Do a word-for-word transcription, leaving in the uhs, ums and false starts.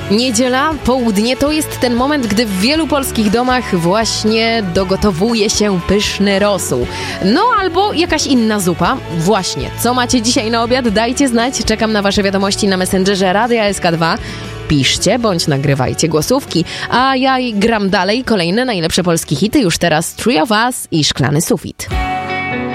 Niedziela, południe to jest ten moment, gdy w wielu polskich domach właśnie dogotowuje się pyszny rosół. No albo jakaś inna zupa. Właśnie, co macie dzisiaj na obiad? Dajcie znać. Czekam na wasze wiadomości na Messengerze Radia S K dwa. Piszcie bądź nagrywajcie głosówki. A ja gram dalej. Kolejne najlepsze polskie hity. Już teraz Three of Us i Szklany sufit.